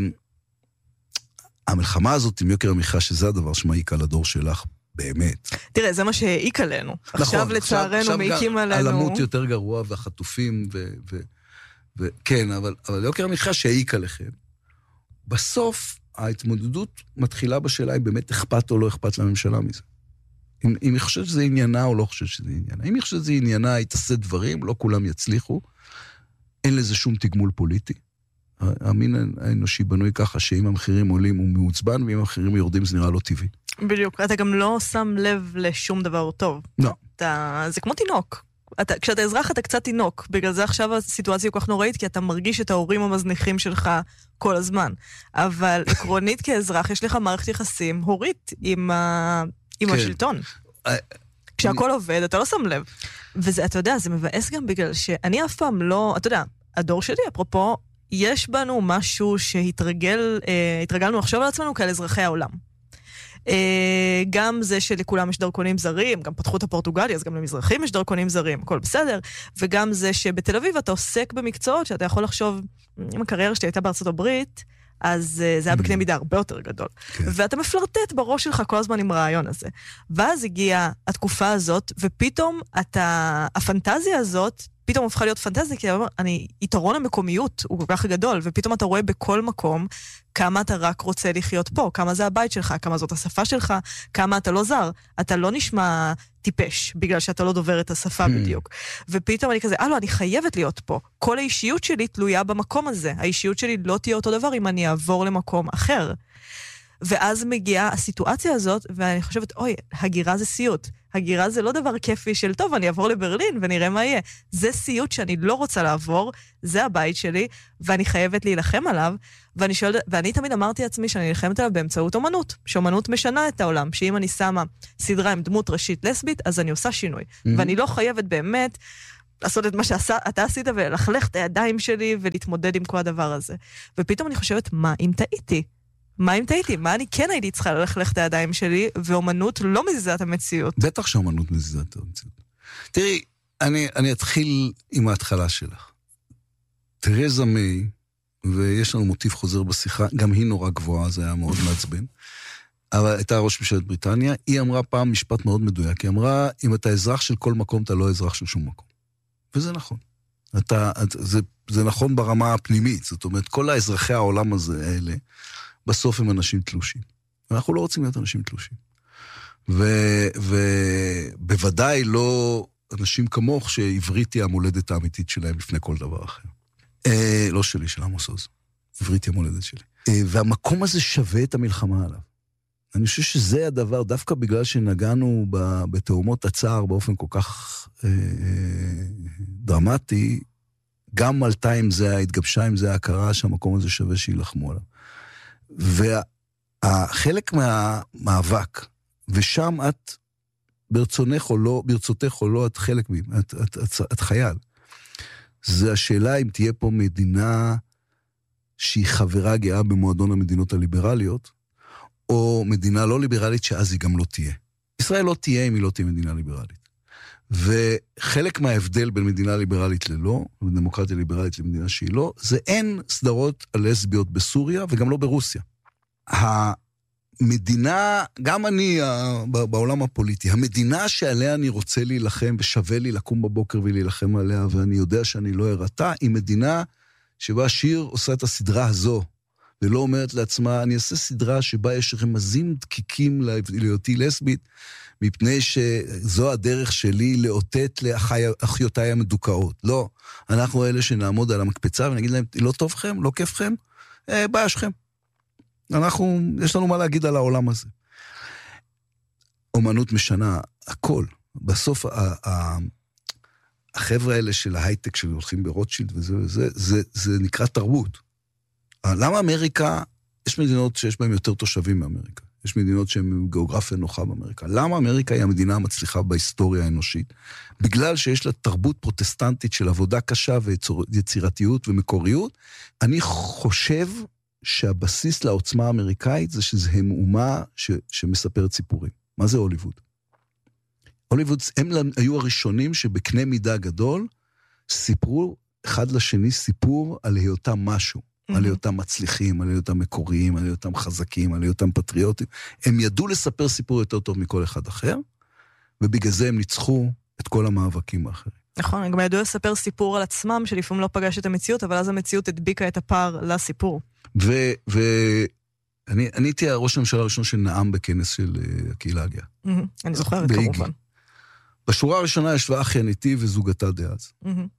המלחמה הזאת עם יוקר המחיה, שזה הדבר שמעיק על הדור שלך, באמת. תראה, זה מה שהעיק עלינו. נכון, עכשיו לצערנו מעיקים עלינו. על המות יותר גרוע, והחטופים, ו... ו... ו... כן, אבל, אבל יוקר המחיה שהעיק עליכם. בסוף, ההתמודדות מתחילה בשאלה, אם באמת אכפת או לא אכפת לממשלה מזה. אם, אם היא חושבת שזה עניינה או לא חושבת שזה עניינה. אם היא חושבת שזה עניינה, היא תעשה דברים, לא כולם יצליחו. אין לזה שום תגמול פוליטי. המין האנושי בנוי ככה שאם המחירים עולים הוא מעוצבן, ואם המחירים יורדים זה נראה לא טבעי. בדיוק, אתה גם לא שם לב לשום דבר טוב. לא. אתה, זה כמו תינוק. אתה, כשאתה אזרח אתה קצת תינוק. בגלל זה עכשיו הסיטואציה היא כל כך נוראית, כי אתה מרגיש את ההורים המזניחים שלך כל הזמן. אבל עקרונית כאזרח יש לך מערכת יחסים הורית עם ה... עם כן. השלטון. כשהכל עובד, אתה לא שם לב. וזה, אתה יודע, זה מבאס גם בגלל שאני אף פעם לא, אתה יודע, הדור שלי, אפרופו, יש בנו משהו שהתרגל, אה, התרגלנו לחשוב על עצמנו כאל אזרחי העולם. אה, גם זה שלכולם יש דרכונים זרים, גם פתחו את הפורטוגלי, אז גם למזרחים יש דרכונים זרים, הכל בסדר. וגם זה שבתל אביב אתה עוסק במקצועות, שאתה יכול לחשוב, עם הקריירה שלי הייתה בארצות הברית, אז זה היה בקנה מידה הרבה יותר גדול. כן. ואתה מפלרטט בראש שלך כל הזמן עם הרעיון הזה. ואז הגיעה התקופה הזאת, ופתאום אתה, הפנטזיה הזאת, פתאום הופכה להיות פנטזיה, כי אני, יתרון המקומיות הוא כל כך גדול, ופתאום אתה רואה בכל מקום כמה אתה רק רוצה לחיות פה, כמה זה הבית שלך, כמה זאת השפה שלך, כמה אתה לא זר, אתה לא נשמע טיפש, בגלל שאתה לא דובר את השפה בדיוק. ופתאום אני כזה, אה לא, אני חייבת להיות פה. כל האישיות שלי תלויה במקום הזה. האישיות שלי לא תהיה אותו דבר אם אני אעבור למקום אחר. ואז מגיעה הסיטואציה הזאת, ואני חושבת, אוי, הגירה זה סיוט. הגירה זה לא דבר כיפי של, טוב, אני אעבור לברלין ונראה מה יהיה. זה סיוט שאני לא רוצה לעבור, זה הבית שלי, ואני חייבת להילחם עליו, ואני, שואל, ואני תמיד אמרתי לעצמי שאני נלחמת עליו באמצעות אומנות, שאומנות משנה את העולם, שאם אני שמה סדרה עם דמות ראשית לסבית, אז אני עושה שינוי. Mm-hmm. ואני לא חייבת באמת לעשות את מה שאתה עשית, ולחלך את הידיים שלי, ולהתמודד עם כל הדבר הזה. ופתאום אני חושבת, מה אם טעיתי? מה אם טעיתי? מה אני כן הייתי צריכה ללכלך את הידיים שלי, ואומנות לא מזיזה את המציאות. בטח שאומנות מזיזה את המציאות. תראי, אני, אני אתחיל עם ההתחלה שלך. תרזה מיי, ויש לנו מוטיב חוזר בשיחה, גם היא נורא גבוהה, זה היה מאוד מעצבן, אבל הייתה ראש ממשלת בריטניה, היא אמרה פעם משפט מאוד מדויק, היא אמרה, אם אתה אזרח של כל מקום, אתה לא אזרח של שום מקום. וזה נכון. אתה, זה, זה נכון ברמה הפנימית, זאת אומרת, כל האזרחי העולם הזה, האלה, בסוף הם אנשים תלושים. ואנחנו לא רוצים להיות אנשים תלושים. ובוודאי לא אנשים כמוך שעברית היא המולדת האמיתית שלהם לפני כל דבר אחר. אה, לא שלי, של עמוס עוז. עברית היא המולדת שלי. אה, והמקום הזה שווה את המלחמה עליו. אני חושב שזה הדבר, דווקא בגלל שנגענו בתאומות הצער באופן כל כך אה, דרמטי, גם עלתה עם זה, התגבשה עם זה ההכרה שהמקום הזה שווה שילחמו עליו. והחלק מהמאבק, ושם את, ברצונך או לא, ברצותך או לא, את חלק מהם, את, את, את, את חייל. זה השאלה אם תהיה פה מדינה שהיא חברה גאה במועדון המדינות הליברליות, או מדינה לא ליברלית שאז היא גם לא תהיה. ישראל לא תהיה אם היא לא תהיה מדינה ליברלית. וחלק מההבדל בין מדינה ליברלית ללא, ודמוקרטיה ליברלית למדינה שהיא לא, זה אין סדרות על לסביות בסוריה וגם לא ברוסיה. המדינה, גם אני בעולם הפוליטי, המדינה שעליה אני רוצה להילחם ושווה לי לקום בבוקר ולהילחם עליה, ואני יודע שאני לא הרתה, היא מדינה שבה שיר עושה את הסדרה הזו, ולא אומרת לעצמה, אני אעשה סדרה שבה יש רמזים דקיקים להיותי לסבית, מפני שזו הדרך שלי לאותת לאחיותיי המדוכאות. לא, אנחנו אלה שנעמוד על המקפצה ונגיד להם, לא טובכם, לא כיפכם, אה, בעיה שלכם. אנחנו, יש לנו מה להגיד על העולם הזה. אומנות משנה, הכל. בסוף, ה- ה- החבר'ה האלה של ההייטק שהולכים ברוטשילד וזה וזה, זה, זה נקרא תרבות. למה אמריקה, יש מדינות שיש בהן יותר תושבים מאמריקה. יש מדינות שהן גיאוגרפיה נוחה באמריקה. למה אמריקה היא המדינה המצליחה בהיסטוריה האנושית? בגלל שיש לה תרבות פרוטסטנטית של עבודה קשה ויצירתיות ומקוריות. אני חושב שהבסיס לעוצמה האמריקאית זה שזה הם אומה ש, שמספרת סיפורים. מה זה הוליווד? הוליווד, הם היו הראשונים שבקנה מידה גדול סיפרו אחד לשני סיפור על היותם משהו. על היותם מצליחים, על היותם מקוריים, על היותם חזקים, על היותם פטריוטים. הם ידעו לספר סיפור יותר טוב מכל אחד אחר, ובגלל זה הם ניצחו את כל המאבקים האחרים. נכון, הם גם ידעו לספר סיפור על עצמם, שלפעמים לא פגש את המציאות, אבל אז המציאות הדביקה את הפער לסיפור. ואני הייתי הראש הממשלה הראשון שנאם בכנס של הקהילה הגאה. אני זוכרת כמובן. בשורה הראשונה ישבה אחי אניתי וזוגתה דאז.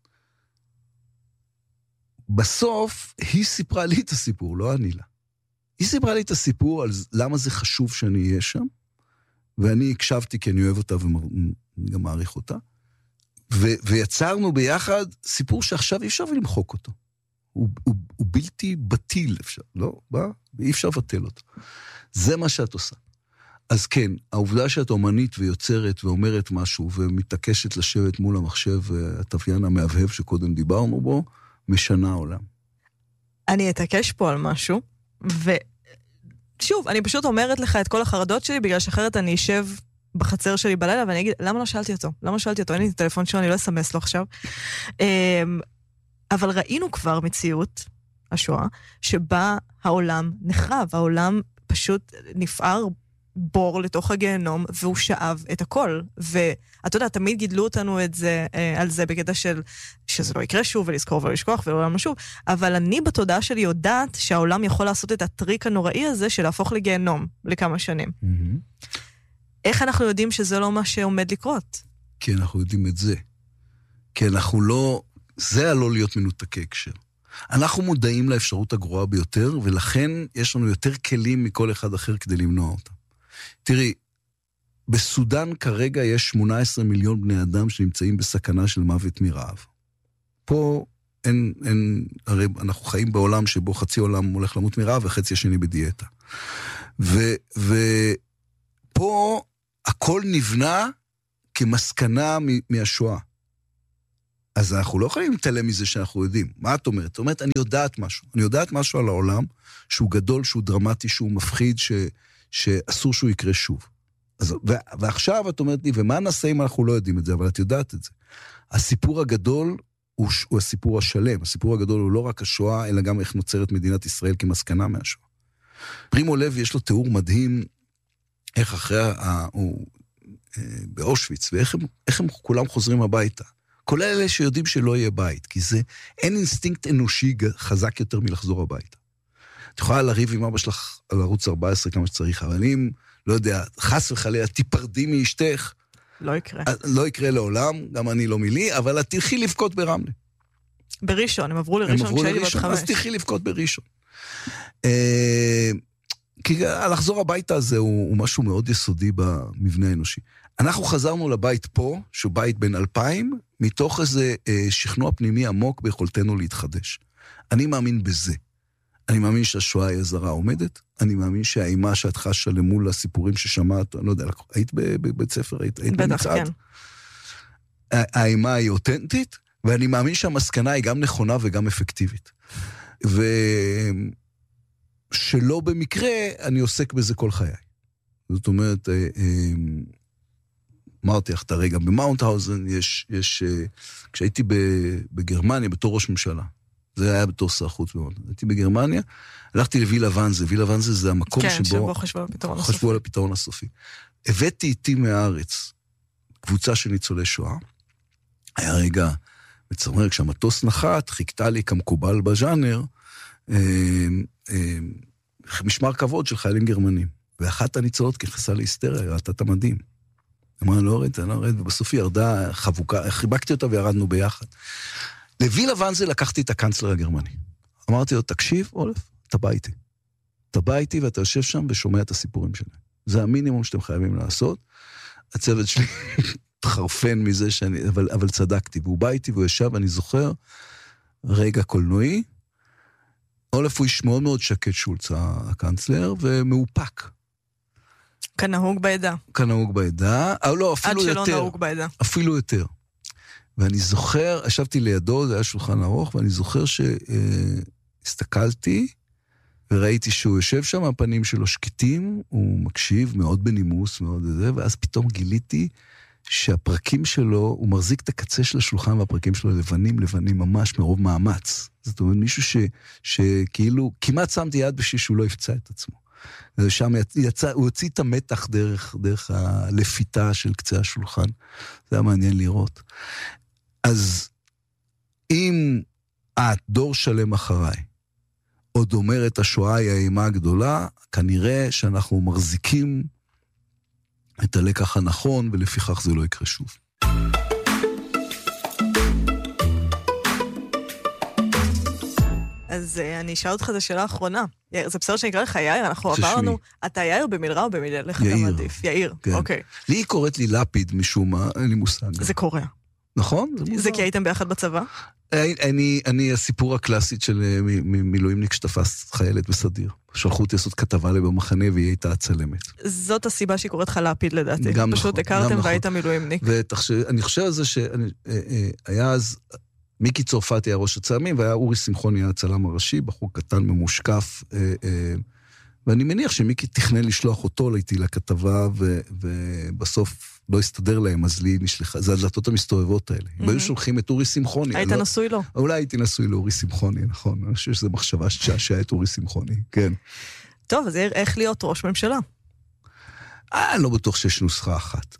בסוף, היא סיפרה לי את הסיפור, לא אני לה. היא סיפרה לי את הסיפור על למה זה חשוב שאני אהיה שם, ואני הקשבתי כי אני אוהב אותה וגם מעריך אותה, ו- ויצרנו ביחד סיפור שעכשיו אי אפשר למחוק אותו. הוא, הוא, הוא בלתי בטיל, אפשר, לא? בא? אי אפשר לבטל אותו. זה מה שאת עושה. אז כן, העובדה שאת אומנית ויוצרת ואומרת משהו, ומתעקשת לשבת מול המחשב, התוויין המאבהב שקודם דיברנו בו, משנה העולם. אני אתעקש פה על משהו, ושוב, אני פשוט אומרת לך את כל החרדות שלי, בגלל שאחרת אני אשב בחצר שלי בלילה, ואני אגיד, למה לא שאלתי אותו? למה שאלתי אותו? אין לי את הטלפון שלו, אני לא אסמס לו עכשיו. אבל ראינו כבר מציאות, השואה, שבה העולם נחרב, העולם פשוט נפער בור לתוך הגיהנום, והוא שאב את הכל. ואתה יודע, תמיד גידלו אותנו את זה, על זה בקטע של שזה לא יקרה שוב, ולזכור ולשכוח, ולעולם שוב. אבל אני בתודעה שלי יודעת שהעולם יכול לעשות את הטריק הנוראי הזה, של להפוך לגיהנום לכמה שנים. Mm-hmm. איך אנחנו יודעים שזה לא מה שעומד לקרות? כי אנחנו יודעים את זה. כי אנחנו לא, זה עלול להיות מנותקי הקשר. אנחנו מודעים לאפשרות הגרועה ביותר, ולכן יש לנו יותר כלים מכל אחד אחר כדי למנוע אותה. תראי, בסודן כרגע יש שמונה עשרה מיליון בני אדם שנמצאים בסכנה של מוות מרעב. פה אין, אין, הרי אנחנו חיים בעולם שבו חצי עולם הולך למות מרעב וחצי השני בדיאטה. ו, ופה הכל נבנה כמסקנה מהשואה. אז אנחנו לא יכולים להתעלם מזה שאנחנו יודעים. מה את אומרת? את אומרת, אני יודעת משהו. אני יודעת משהו על העולם שהוא גדול, שהוא דרמטי, שהוא מפחיד, ש, שאסור שהוא יקרה שוב. אז, ו, ועכשיו את אומרת לי, ומה נעשה אם אנחנו לא יודעים את זה, אבל את יודעת את זה. הסיפור הגדול הוא, הוא הסיפור השלם. הסיפור הגדול הוא לא רק השואה, אלא גם איך נוצרת מדינת ישראל כמסקנה מהשואה. פרימו לוי יש לו תיאור מדהים, איך אחרי ה... הוא, באושוויץ, ואיך הם, איך הם כולם חוזרים הביתה. כל אלה שיודעים שלא יהיה בית, כי זה, אין אינסטינקט אנושי חזק יותר מלחזור הביתה. את יכולה לריב עם אבא שלך על ערוץ ארבע עשרה כמה שצריך, אבל אם, לא יודע, חס וחלילה, תיפרדי מאשתך, לא יקרה. לא יקרה לעולם, גם אני לא מילי, אבל את תלכי לבכות ברמלה. בראשון, הם עברו לראשון כשהייתי בת חמש. אז תלכי לבכות בראשון. כי לחזור הביתה הזה הוא, הוא משהו מאוד יסודי במבנה האנושי. אנחנו חזרנו לבית פה, שהוא בית בין אלפיים, מתוך איזה אה, שכנוע פנימי עמוק ביכולתנו להתחדש. אני מאמין בזה. אני מאמין שהשואה היא הזרה עומדת, אני מאמין שהאימה שאת חשה למול הסיפורים ששמעת, אני לא יודע, היית בבית ספר, היית, היית במצעד? כן. האימה היא אותנטית, ואני מאמין שהמסקנה היא גם נכונה וגם אפקטיבית. ושלא במקרה אני עוסק בזה כל חיי. זאת אומרת, אה, אה, אמרתי לך, תראה, גם במאונטהאוזן יש, יש, כשהייתי בגרמניה בתור ראש ממשלה, זה היה בתור שר חוץ מאוד, הייתי בגרמניה, הלכתי לווילה ואנזה, וילה ואנזה זה המקום כן, שבו, שבו חשבו על הפתרון הסופי. חשבו על הפתרון הסופי. הבאתי איתי מהארץ, קבוצה של ניצולי שואה, היה רגע מצמרר, כשהמטוס נחת, חיכתה לי כמקובל בז'אנר, משמר כבוד של חיילים גרמנים, ואחת הניצולות ככסה להיסטריה, ראתה את המדים. אמרה, לא ראית, לא ראית, ובסוף היא ירדה חבוקה, חיבקתי אותה וירדנו ביחד. לווילה ואנזה לקחתי את הקנצלר הגרמני. אמרתי לו, תקשיב, אולף, אתה בא איתי. אתה בא איתי ואתה יושב שם ושומע את הסיפורים שלי. זה המינימום שאתם חייבים לעשות. הצוות שלי תחרפן מזה שאני, אבל, אבל צדקתי. והוא בא איתי והוא ישב, אני זוכר, רגע קולנועי, אולף הוא איש מאוד מאוד שקט שולץ, הקנצלר, ומאופק. כנהוג בעדה. כנהוג בעדה, אבל לא, אפילו יותר. עד שלא נהוג בעדה. אפילו יותר. ואני זוכר, ישבתי לידו, זה היה שולחן ארוך, ואני זוכר שהסתכלתי, וראיתי שהוא יושב שם, הפנים שלו שקטים, הוא מקשיב מאוד בנימוס, מאוד זה, ואז פתאום גיליתי שהפרקים שלו, הוא מחזיק את הקצה של השולחן, והפרקים שלו לבנים, לבנים ממש מרוב מאמץ. זאת אומרת, מישהו ש, שכאילו, כמעט שמתי יד בשביל שהוא לא יפצע את עצמו. ושם יצא, הוא הוציא את המתח דרך, דרך הלפיתה של קצה השולחן. זה היה מעניין לראות. אז אם את, דור שלם אחריי, עוד אומרת השואה היא האימה הגדולה, כנראה שאנחנו מחזיקים את הלקח הנכון, ולפיכך זה לא יקרה שוב. אז אני אשאל אותך את השאלה האחרונה. זה בסדר שנקרא לך יאיר, אנחנו עברנו, אתה יאיר במילרע או במילה? לך אתה מעדיף. יאיר, אוקיי. לי היא קוראת לי לפיד משום מה, אין לי מושג. זה קורה. נכון? זה כי הייתם ביחד בצבא? אני, אני הסיפור הקלאסית של מילואימניק שתפס חיילת בסדיר. שלחו אותי לעשות כתבה לי במחנה והיא הייתה הצלמת. זאת הסיבה שהיא קוראת לך לפיד לדעתי. גם פשוט נכון. הכרתם והיית מילואימניק. ואני חושב על זה שהיה אז, מיקי צרפתי היה ראש הצלמים, והיה אורי שמחוני הצלם הראשי, בחור קטן ממושקף, ואני מניח שמיקי תכנן לשלוח אותו איתי לכתבה, ובסוף לא הסתדר להם, אז לי נשלחה, זה הדלתות המסתובבות האלה. הם היו שולחים את אורי שמחוני. היית נשוי לו. אולי הייתי נשוי לאורי שמחוני, נכון. אני חושב שזו מחשבה ששעה את אורי שמחוני, כן. טוב, אז איך להיות ראש ממשלה? אה, אני לא בטוח שיש נוסחה אחת.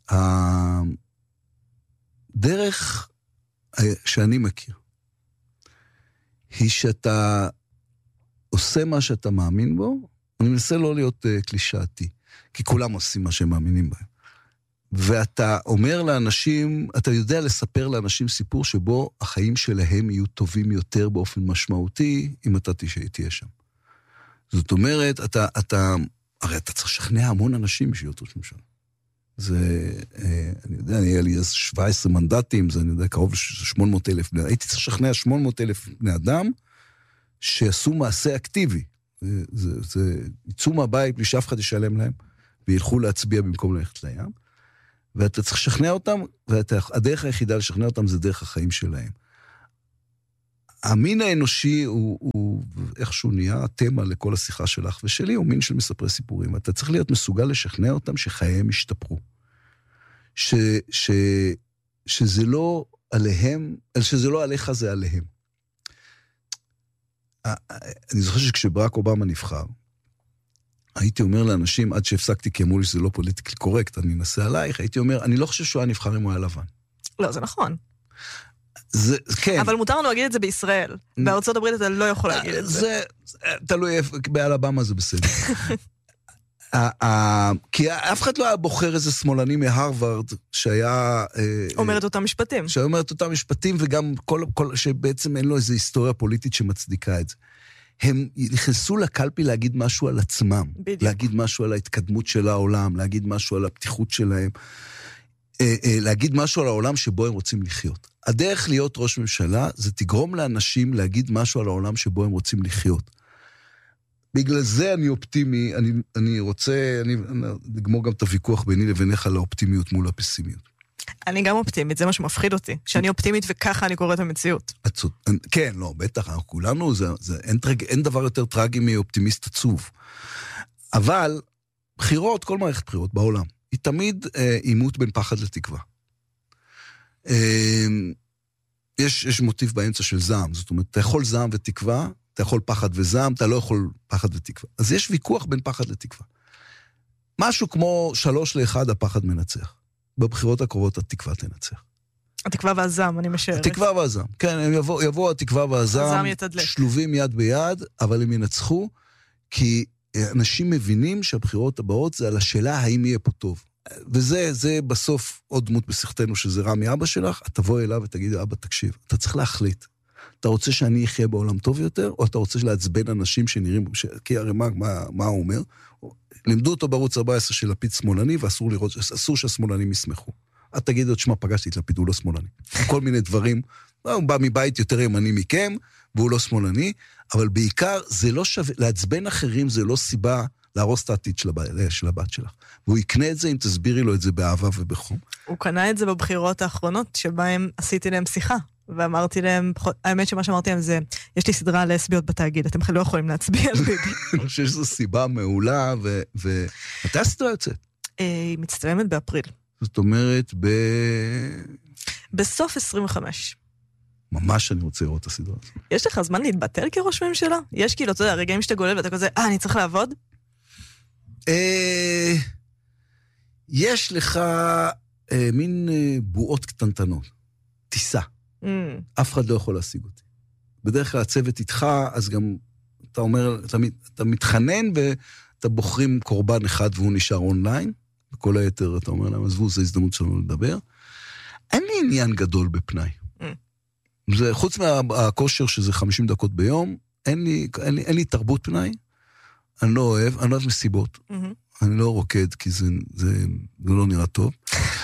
הדרך שאני מכיר, היא שאתה עושה מה שאתה מאמין בו, אני מנסה לא להיות uh, קלישאתי, כי כולם עושים מה שהם מאמינים בהם. ואתה אומר לאנשים, אתה יודע לספר לאנשים סיפור שבו החיים שלהם יהיו טובים יותר באופן משמעותי, אם אתה תהיה שם. זאת אומרת, אתה, אתה, הרי אתה צריך לשכנע המון אנשים בשביל להיות ראש ממשלה. זה, אני יודע, היה לי שבעה עשר מנדטים, זה, אני יודע, קרוב ל-שמונה מאות אלף בני אדם. הייתי צריך לשכנע שמונה מאות אלף בני אדם, שעשו מעשה אקטיבי. זה, זה, זה, יצאו מהבית בלי שאף אחד ישלם להם, וילכו להצביע במקום ללכת לים. ואתה צריך לשכנע אותם, והדרך היחידה לשכנע אותם זה דרך החיים שלהם. המין האנושי הוא, הוא איכשהו נהיה תמה לכל השיחה שלך ושלי, הוא מין של מספרי סיפורים. אתה צריך להיות מסוגל לשכנע אותם שחייהם ישתפרו. ש, ש, שזה לא עליהם, שזה לא עליך, זה עליהם. אני זוכר שכשברק אובמה נבחר, הייתי אומר לאנשים, עד שהפסקתי כי אמרו לי שזה לא פוליטיקלי קורקט, אני אנסה עלייך, הייתי אומר, אני לא חושב שהוא היה נבחר אם הוא היה לבן. לא, זה נכון. זה, כן. אבל מותר לנו להגיד את זה בישראל. בארצות הברית אתה לא יכול להגיד את זה. זה, תלוי, באלבמה זה בסדר. כי אף אחד לא היה בוחר איזה שמאלני מהרווארד, שהיה... אומר את אותם משפטים. שהיה אומר את אותם משפטים, וגם כל, כל, שבעצם אין לו איזו היסטוריה פוליטית שמצדיקה את זה. הם נכנסו לקלפי להגיד משהו על עצמם. בדיוק. להגיד משהו על ההתקדמות של העולם, להגיד משהו על הפתיחות שלהם, להגיד משהו על העולם שבו הם רוצים לחיות. הדרך להיות ראש ממשלה, זה תגרום לאנשים להגיד משהו על העולם שבו הם רוצים לחיות. בגלל זה אני אופטימי, אני, אני רוצה, אני אגמור גם את הוויכוח ביני לבינך על האופטימיות מול הפסימיות. אני גם אופטימית, זה מה שמפחיד אותי, שאני אופטימית וככה אני קוראת המציאות. כן, לא, בטח, אנחנו כולנו, זה, זה, אין, טרג, אין דבר יותר טרגי מאופטימיסט עצוב. אבל בחירות, כל מערכת בחירות בעולם, היא תמיד אה, אימות בין פחד לתקווה. אה, יש, יש מוטיב באמצע של זעם, זאת אומרת, אתה יכול זעם ותקווה, אתה יכול פחד וזעם, אתה לא יכול פחד ותקווה. אז יש ויכוח בין פחד לתקווה. משהו כמו שלוש לאחד הפחד מנצח. בבחירות הקרובות התקווה תנצח. התקווה והזעם, אני משערת. התקווה והזעם, כן, הם יבוא, יבוא התקווה והזעם, יתדלק. שלובים יד ביד, אבל הם ינצחו, כי אנשים מבינים שהבחירות הבאות זה על השאלה האם יהיה פה טוב. וזה, זה בסוף עוד דמות בשכתנו שזה רמי אבא שלך, את תבוא אליו ותגיד, אבא תקשיב, אתה צריך להחליט. אתה רוצה שאני אחיה בעולם טוב יותר, או אתה רוצה לעצבן אנשים שנראים, ש... כי הרי מה, מה, מה הוא אומר? לימדו אותו בערוץ ארבע עשרה של לפיד שמאלני, ואסור לראות, אסור שהשמאלנים יסמכו. את תגיד עוד שמה, פגשתי את לפיד, הוא לא שמאלני. כל מיני דברים, הוא בא מבית יותר ימני מכם, והוא לא שמאלני, אבל בעיקר זה לא שווה, לעצבן אחרים זה לא סיבה להרוס את העתיד של, הבת, של הבת שלך. והוא יקנה את זה אם תסבירי לו את זה באהבה ובחום. הוא קנה את זה בבחירות האחרונות, שבהם עשיתי להם שיחה. ואמרתי להם, האמת שמה שאמרתי להם זה, יש לי סדרה לסביות בתאגיד, אתם לא יכולים להצביע על ביבי. אני חושב שזו סיבה מעולה, ומתי הסדרה יוצאת? היא מצטלמת באפריל. זאת אומרת, ב... בסוף עשרים וחמש. ממש אני רוצה לראות את הסדרה הזאת. יש לך זמן להתבטל כראש ממשלה? יש כאילו, אתה יודע, הרגעים שאתה גולל ואתה כזה, אה, אני צריך לעבוד? יש לך מין בועות קטנטנות. טיסה. Mm. אף אחד לא יכול להשיג אותי. בדרך כלל הצוות איתך, אז גם אתה אומר, אתה, אתה מתחנן ואתה בוחרים קורבן אחד והוא נשאר אונליין, וכל היתר אתה אומר להם, עזבו, זו הזדמנות שלנו לדבר. אין לי עניין גדול בפנאי. Mm. זה, חוץ מהכושר שזה חמישים דקות ביום, אין לי, אין לי, אין לי תרבות פנאי, אני לא אוהב, אני לא אוהב מסיבות. Mm-hmm. אני לא רוקד, כי זה, זה, זה לא נראה טוב.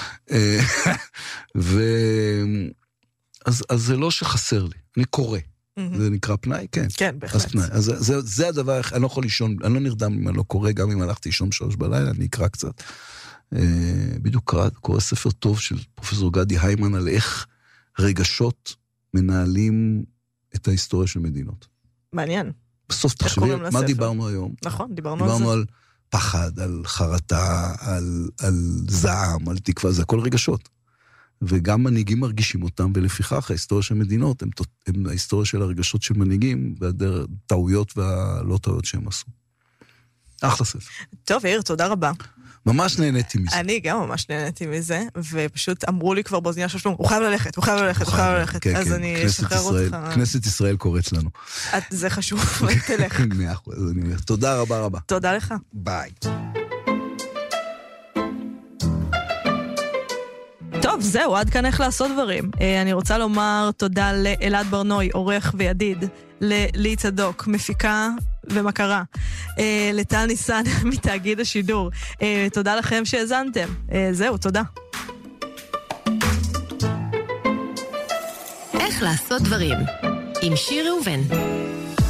ו... אז, אז זה לא שחסר לי, אני קורא. Mm-hmm. זה נקרא פנאי? כן. כן, בהחלט. אז, פנאי. אז זה, זה הדבר, אני לא יכול לישון, אני לא נרדם אם אני לא קורא, גם אם הלכתי לישון שלוש בלילה, אני אקרא קצת. בדיוק קרא, קורא ספר טוב של פרופסור גדי היימן, על איך רגשות מנהלים את ההיסטוריה של מדינות. מעניין. בסוף תחשבי, מה דיברנו היום? נכון, דיברנו על זה. דיברנו על פחד, על חרטה, על, על זעם, על תקווה, זה הכל רגשות. וגם מנהיגים מרגישים אותם, ולפיכך ההיסטוריה של מדינות, הם, הם ההיסטוריה של הרגשות של מנהיגים, והטעויות והלא טעויות שהם עשו. אחלה ספר. טוב, יאיר, תודה רבה. ממש נהניתי מזה. אני גם ממש נהניתי מזה, ופשוט אמרו לי כבר באוזניה של שלום, הוא חייב ללכת, הוא חייב ללכת, הוא חייב ללכת, אז אני אשחרר אותך. כנסת ישראל קוראת לנו. זה חשוב, תלך. מאה אחוז, אני אומר, תודה רבה רבה. תודה לך. ביי. טוב, זהו, עד כאן איך לעשות דברים. אני רוצה לומר תודה לאלעד ברנוי, עורך וידיד, ללי צדוק, מפיקה ומכרה, לטל ניסן מתאגיד השידור. תודה לכם שהזנתם. זהו, תודה. איך לעשות דברים עם שיר ראובן.